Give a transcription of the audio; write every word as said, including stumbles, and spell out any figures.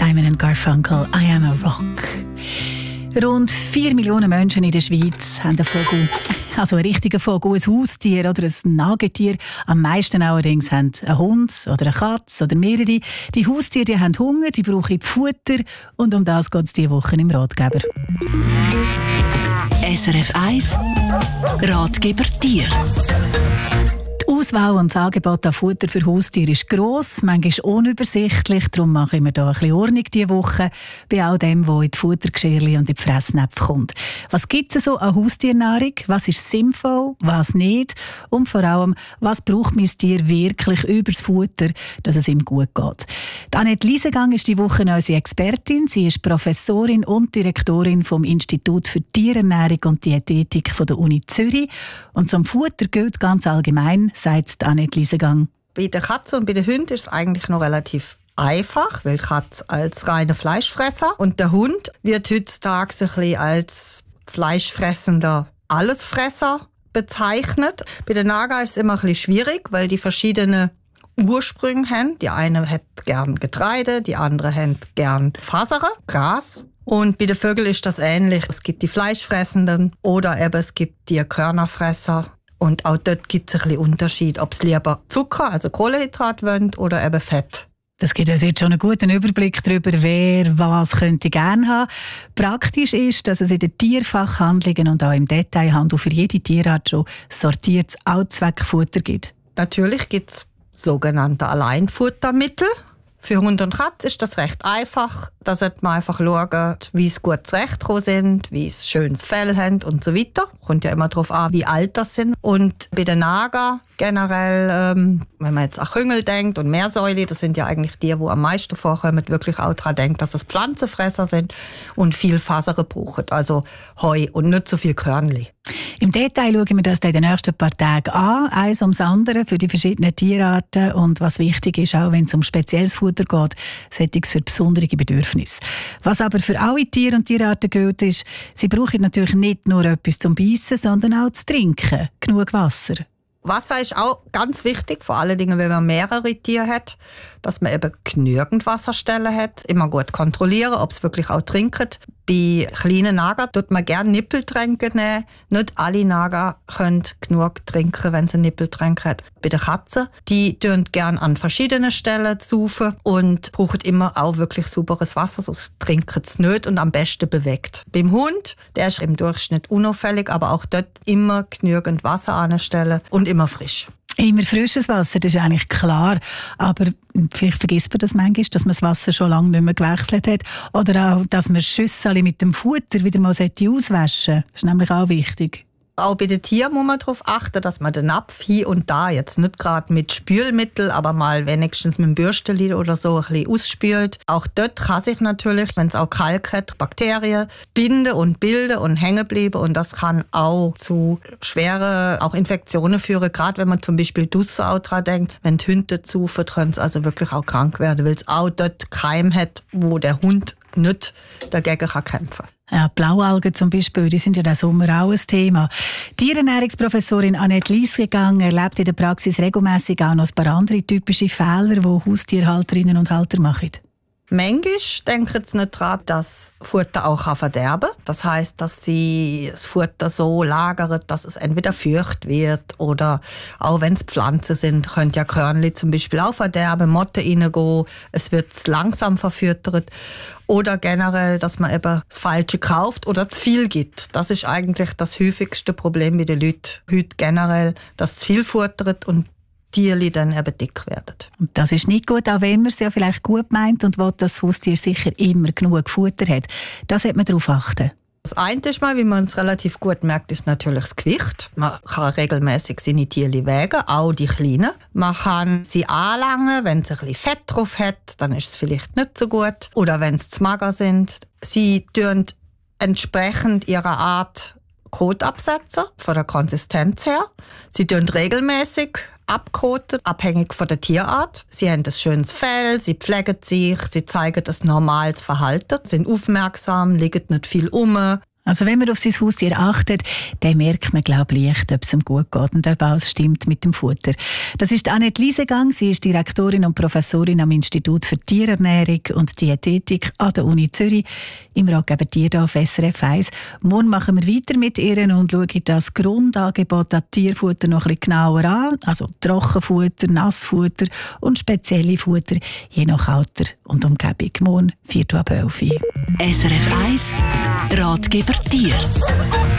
Simon and Garfunkel, I Am a Rock. Rund vier Millionen Menschen in der Schweiz haben einen Vogel, also einen richtigen Vogel, ein Haustier oder ein Nagetier. Am meisten allerdings haben einen Hund oder eine Katze oder mehrere. Die Haustiere die haben Hunger, die brauchen Futter und um das geht es diese Woche im Ratgeber. S R F eins Ratgeber Tier. Die Auswahl und das Angebot an Futter für Haustiere ist gross, manchmal unübersichtlich. Darum machen wir hier ein bisschen Ordnung diese Woche bei all dem, was in die Futtergeschirrchen und in die Fressnäpfe kommt. Was gibt es so an Haustiernahrung? Was ist sinnvoll, was nicht? Und vor allem, was braucht mein Tier wirklich über das Futter, dass es ihm gut geht? Die Annette Liesegang ist diese Woche unsere Expertin. Sie ist Professorin und Direktorin vom Institut für Tierernährung und Diätetik von der Uni Zürich. Und zum Futter gilt ganz allgemein, sagt Annette Liesegang. Bei der Katze und bei den Hunden ist es eigentlich noch relativ einfach, weil die Katze als reine Fleischfresser und der Hund wird heutzutage ein bisschen als fleischfressender Allesfresser bezeichnet. Bei der Nager ist es immer ein bisschen schwierig, weil die verschiedene Ursprünge haben. Die eine hat gern Getreide, die andere hat gern Fasere, Gras. Und bei den Vögeln ist das ähnlich. Es gibt die Fleischfressenden oder eben es gibt die Körnerfresser. Und auch dort gibt es ein bisschen Unterschied, ob es lieber Zucker, also Kohlenhydrat wollen oder eben Fett. Das gibt uns jetzt schon einen guten Überblick darüber, wer was könnte gerne haben. Praktisch ist, dass es in den Tierfachhandlungen und auch im Detailhandel für jede Tierart schon sortiertes Allzweckfutter gibt. Natürlich gibt es sogenannte Alleinfuttermittel. Für Hund und Katze ist das recht einfach. Da sollte man einfach schauen, wie sie gut zurechtgekommen sind, wie sie schönes Fell haben und so weiter. Kommt ja immer darauf an, wie alt das sind. Und bei den Nager generell, ähm, wenn man jetzt an Küngel denkt und Meersäule, das sind ja eigentlich die, die am meisten vorkommen, wirklich auch daran denkt, dass es Pflanzenfresser sind und viel Fasern brauchen. Also Heu und nicht so viel Körnli. Im Detail schauen wir das in den nächsten paar Tagen an, eins ums andere für die verschiedenen Tierarten und was wichtig ist, auch wenn es um spezielles Futter geht, solches für besondere Bedürfnisse. Was aber für alle Tiere und Tierarten gilt, ist, sie brauchen natürlich nicht nur etwas zum Beißen, sondern auch zu trinken, genug Wasser. Wasser ist auch ganz wichtig, vor allen Dingen, wenn man mehrere Tiere hat, dass man eben genügend Wasserstellen hat. Immer gut kontrollieren, ob es wirklich auch trinken. Bei kleinen Nager tut man gerne Nippeltränke nehmen. Nicht alle Nager können genug trinken, wenn sie Nippeltränke haben. Bei den Katzen, die tun gerne an verschiedenen Stellen saufen und brauchen immer auch wirklich sauberes Wasser, sonst trinken sie nicht und am besten bewegt. Beim Hund, der ist im Durchschnitt unauffällig, aber auch dort immer genügend Wasser anstellen und immer frisch. Immer frisches Wasser, das ist eigentlich klar. Aber vielleicht vergisst man das manchmal, dass man das Wasser schon lange nicht mehr gewechselt hat. Oder auch, dass man Schüssel mit dem Futter wieder mal auswaschen sollte. Das ist nämlich auch wichtig. Auch bei den Tieren muss man darauf achten, dass man den Napf hier und da jetzt nicht gerade mit Spülmittel, aber mal wenigstens mit dem Bürsteli oder so ein bisschen ausspült. Auch dort kann sich natürlich, wenn es auch Kalk hat, Bakterien binden und bilden und hängen bleiben. Und das kann auch zu schweren auch Infektionen führen. Gerade wenn man zum Beispiel draussen auch dran denkt, wenn die Hunde saufen, können sie also wirklich auch krank werden, weil es auch dort Keim hat, wo der Hund nicht dagegen kann kämpfen kann. Ja, Blaualgen zum Beispiel, die sind ja diesen Sommer auch ein Thema. Tierernährungsprofessorin Annette Liesegang erlebt in der Praxis regelmässig auch noch ein paar andere typische Fehler, die Haustierhalterinnen und Halter machen. Manchmal denken sie nicht daran, dass Futter auch verderben kann. Das heisst, dass sie das Futter so lagern, dass es entweder feucht wird oder auch wenn es Pflanzen sind, können ja Körnli zum Beispiel auch verderben, Motten reingehen, es wird langsam verfüttert. Oder generell, dass man eben das Falsche kauft oder zu viel gibt. Das ist eigentlich das häufigste Problem bei den Leuten heute generell, dass zu viel futtert und Tierli dann eben dick werden. Und das ist nicht gut, auch wenn man es ja vielleicht gut meint und will, dass das Haustier sicher immer genug Futter hat. Das sollte man darauf achten. Das eine ist mal, wie man es relativ gut merkt, ist natürlich das Gewicht. Man kann regelmäßig seine Tierli wägen, auch die kleinen. Man kann sie anlangen, wenn sie ein bisschen Fett drauf hat, dann ist es vielleicht nicht so gut. Oder wenn sie zu mager sind. Sie tun entsprechend ihrer Art Kot absetzen, von der Konsistenz her. Sie tun regelmäßig abkoten, abhängig von der Tierart. Sie haben ein schönes Fell, sie pflegen sich, sie zeigen das normales Verhalten, sind aufmerksam, liegen nicht viel um. Also wenn man auf sein Haustier achtet, dann merkt man, glaube ich, leicht, ob es ihm gut geht und ob alles stimmt mit dem Futter. Das ist Annette Liesegang. Sie ist Direktorin und Professorin am Institut für Tierernährung und Diätetik an der Uni Zürich. Im Ratgeber Tier hier auf S R F eins. Morgen machen wir weiter mit ihr und schauen das Grundangebot an Tierfutter noch ein bisschen genauer an. Also Trockenfutter, Nassfutter und spezielle Futter, je nach Alter und Umgebung. Morgen, vier Uhr ab elf Uhr. S R F eins Ratgeber Tier.